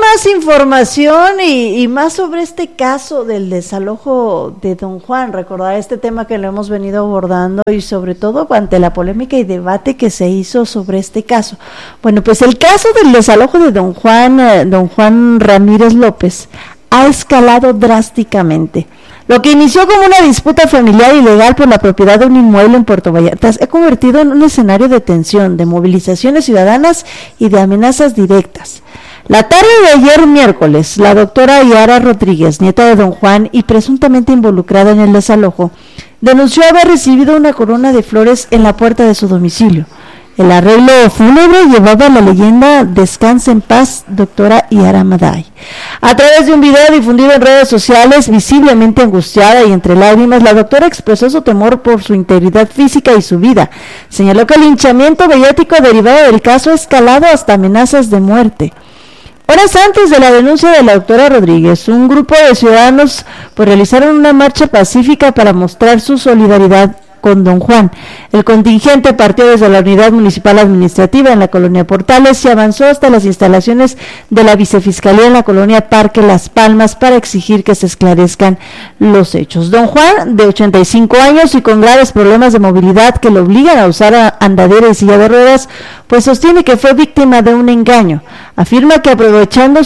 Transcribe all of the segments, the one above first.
más información y más sobre este caso del desalojo de Don Juan. Recordar este tema que lo hemos venido abordando y sobre todo ante la polémica y debate que se hizo sobre este caso. Bueno, pues el caso del desalojo de Don Juan Ramírez López ha escalado drásticamente. Lo que inició como una disputa familiar y legal por la propiedad de un inmueble en Puerto Vallarta se ha convertido en un escenario de tensión, de movilizaciones ciudadanas y de amenazas directas. La tarde de ayer miércoles, la doctora Yara Rodríguez, nieta de Don Juan y presuntamente involucrada en el desalojo, denunció haber recibido una corona de flores en la puerta de su domicilio. El arreglo fúnebre llevaba la leyenda "Descanse en paz, doctora Yara Maday". A través de un video difundido en redes sociales, visiblemente angustiada y entre lágrimas, la doctora expresó su temor por su integridad física y su vida. Señaló que el linchamiento mediático derivado del caso ha escalado hasta amenazas de muerte. Horas antes de la denuncia de la doctora Rodríguez, un grupo de ciudadanos realizaron una marcha pacífica para mostrar su solidaridad con Don Juan. El contingente partió desde la Unidad Municipal Administrativa en la colonia Portales y avanzó hasta las instalaciones de la Vicefiscalía en la colonia Parque Las Palmas para exigir que se esclarezcan los hechos. Don Juan, de 85 años y con graves problemas de movilidad que lo obligan a usar andadera y silla de ruedas, pues sostiene que fue víctima de un engaño. Afirma que aprovechando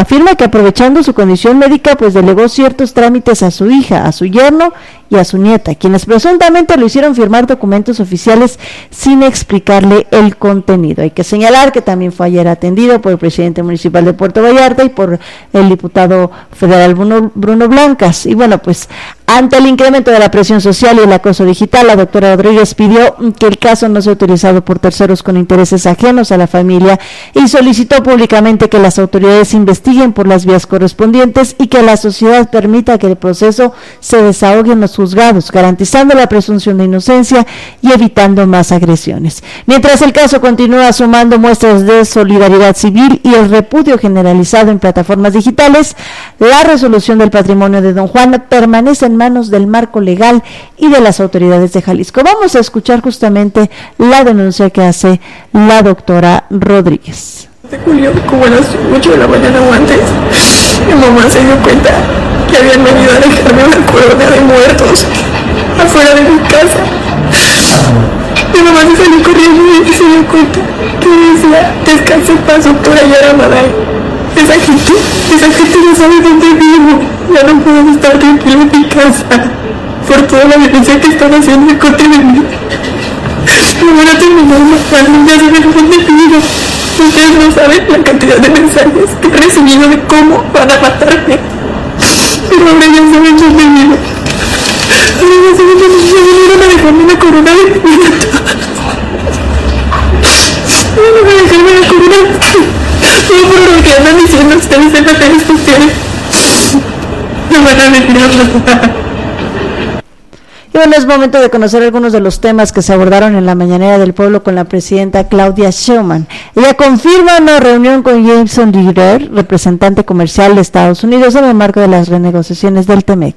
su condición médica, pues delegó ciertos trámites a su hija, a su yerno y a su nieta, quienes presuntamente lo hicieron firmar documentos oficiales sin explicarle el contenido. Hay que señalar que también fue ayer atendido por el presidente municipal de Puerto Vallarta y por el diputado federal Bruno Blancas. Y bueno, pues ante el incremento de la presión social y el acoso digital, la doctora Rodríguez pidió que el caso no sea utilizado por terceros con intereses ajenos a la familia y solicitó públicamente que las autoridades investiguen por las vías correspondientes y que la sociedad permita que el proceso se desahogue en los juzgados, garantizando la presunción de inocencia y evitando más agresiones. Mientras el caso continúa sumando muestras de solidaridad civil y el repudio generalizado en plataformas digitales, la resolución del patrimonio de Don Juan permanece en manos del marco legal y de las autoridades de Jalisco. Vamos a escuchar justamente la denuncia que hace la doctora Rodríguez. De julio, como a las 8 de la mañana o antes, mi mamá se dio cuenta que habían venido a dejarme una corona de muertos afuera de mi casa. Mi mamá se salió corriendo y se dio cuenta que decía: "Descanse en paz, doctora Yara Maday". Esa gente no sabe dónde vivo. Ya no puedo estar tranquila en mi casa por toda la violencia que están haciendo en contra de mí. No van a terminar matando, ya saben dónde vivo. Ustedes no saben la cantidad de mensajes que he recibido de cómo van a matarme. Pero ahora ya saben dónde vivo. Ahora ya saben dónde vivo. Vinieron a dejarme una corona de muertos. Vinieron a dejarme una corona de muertos. Todo por lo que andan diciendo ustedes en las redes sociales. No van a venir a matar. Y bueno, es momento de conocer algunos de los temas que se abordaron en la Mañanera del Pueblo con la presidenta Claudia Sheinbaum. Ella confirma una reunión con Jameson Dider, representante comercial de Estados Unidos, en el marco de las renegociaciones del TEMEC.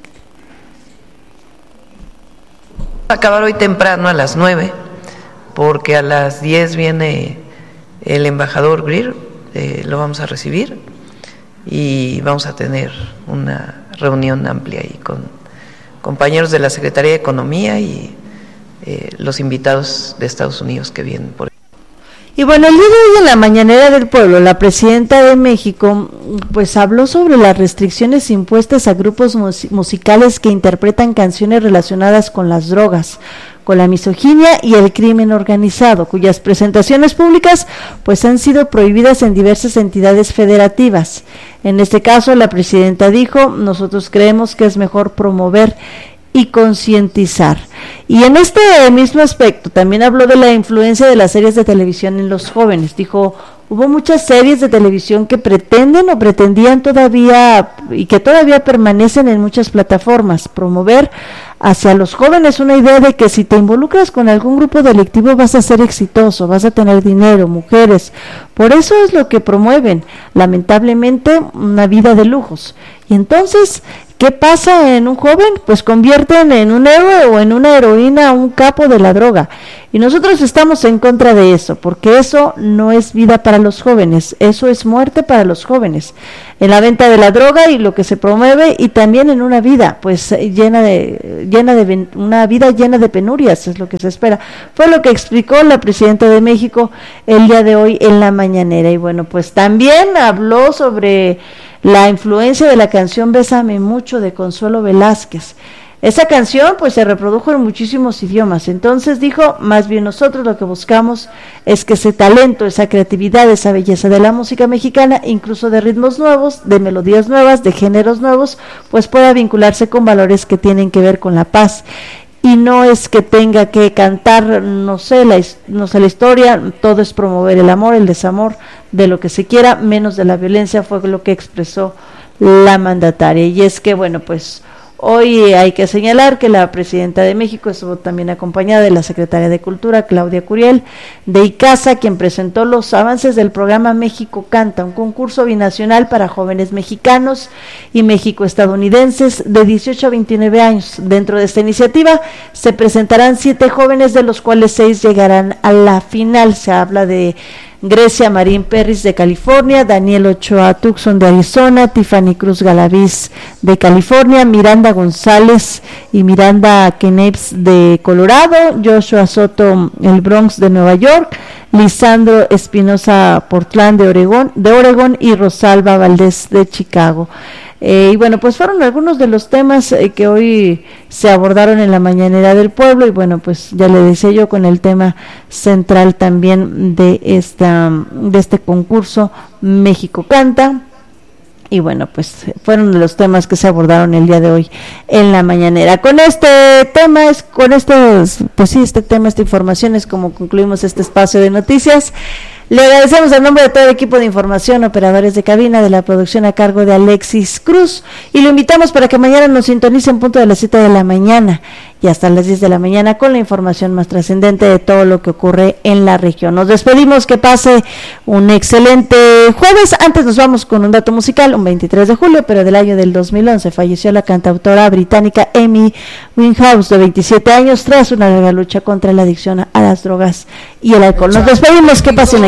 Acabar hoy temprano a las 9, porque a las 10 viene el embajador Greer, lo vamos a recibir y vamos a tener una reunión amplia ahí con compañeros de la Secretaría de Economía y los invitados de Estados Unidos que vienen por ahí. Y bueno, el día de hoy en la Mañanera del Pueblo, la presidenta de México pues habló sobre las restricciones impuestas a grupos musicales que interpretan canciones relacionadas con las drogas, con la misoginia y el crimen organizado, cuyas presentaciones públicas pues han sido prohibidas en diversas entidades federativas. En este caso, la presidenta dijo: "Nosotros creemos que es mejor promover y concientizar". Y en este mismo aspecto también habló de la influencia de las series de televisión en los jóvenes. Dijo: hubo muchas series de televisión que pretenden o pretendían todavía y que todavía permanecen en muchas plataformas, promover hacia los jóvenes una idea de que si te involucras con algún grupo delictivo vas a ser exitoso, vas a tener dinero, mujeres. Por eso es lo que promueven, lamentablemente, una vida de lujos. Y entonces, ¿qué pasa en un joven? Pues convierten en un héroe o en una heroína, un capo de la droga. Y nosotros estamos en contra de eso, porque eso no es vida para los jóvenes, eso es muerte para los jóvenes. En la venta de la droga y lo que se promueve, y también en una vida, pues una vida llena de penurias, es lo que se espera. Fue lo que explicó la presidenta de México el día de hoy en la mañanera. Y bueno, pues también habló sobre la influencia de la canción Bésame Mucho de Consuelo Velázquez. Esa canción pues se reprodujo en muchísimos idiomas, entonces dijo, más bien nosotros lo que buscamos es que ese talento, esa creatividad, esa belleza de la música mexicana, incluso de ritmos nuevos, de melodías nuevas, de géneros nuevos, pues pueda vincularse con valores que tienen que ver con la paz. Y no es que tenga que cantar, no sé la historia, todo es promover el amor, el desamor, de lo que se quiera, menos de la violencia, fue lo que expresó la mandataria. Y es que, bueno, pues hoy hay que señalar que la presidenta de México estuvo también acompañada de la secretaria de Cultura, Claudia Curiel, de ICASA, quien presentó los avances del programa México Canta, un concurso binacional para jóvenes mexicanos y mexico-estadounidenses de 18 a 29 años. Dentro de esta iniciativa se presentarán 7 jóvenes, de los cuales 6 llegarán a la final. Se habla de Grecia Marín Perris de California, Daniel Ochoa Tucson de Arizona, Tiffany Cruz Galaviz de California, Miranda González y Miranda Keneps de Colorado, Joshua Soto el Bronx de Nueva York, Lisandro Espinosa Portland de Oregón y Rosalba Valdés de Chicago. Y bueno, pues fueron algunos de los temas que hoy se abordaron en la mañanera del pueblo, y bueno, pues ya le decía yo, con el tema central también de este concurso México Canta. Y bueno, pues fueron de los temas que se abordaron el día de hoy en la mañanera. Con este tema, esta información es como concluimos este espacio de noticias. Le agradecemos en nombre de todo el equipo de información, operadores de cabina, de la producción a cargo de Alexis Cruz, y lo invitamos para que mañana nos sintonice en punto de las 7 de la mañana y hasta las 10 de la mañana con la información más trascendente de todo lo que ocurre en la región. Nos despedimos, que pase un excelente jueves. Antes nos vamos con un dato musical. Un 23 de julio, pero del año del 2011, falleció la cantautora británica Amy Winehouse, de 27 años, tras una larga lucha contra la adicción a las drogas y el alcohol. Nos despedimos, que pase un